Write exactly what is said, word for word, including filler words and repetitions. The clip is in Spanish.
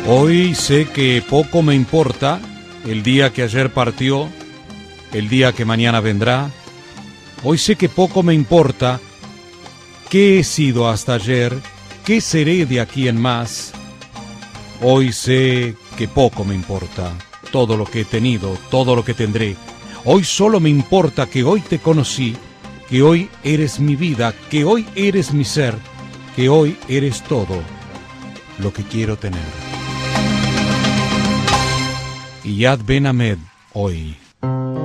Hoy sé que poco me importa el día que ayer partió, el día que mañana vendrá. Hoy sé que poco me importa qué he sido hasta ayer, qué seré de aquí en más. Hoy sé que poco me importa todo lo que he tenido, todo lo que tendré. Hoy solo me importa que hoy te conocí, que hoy eres mi vida, que hoy eres mi ser, que hoy eres todo lo que quiero tener. Iyad Ben Ahmed, hoy.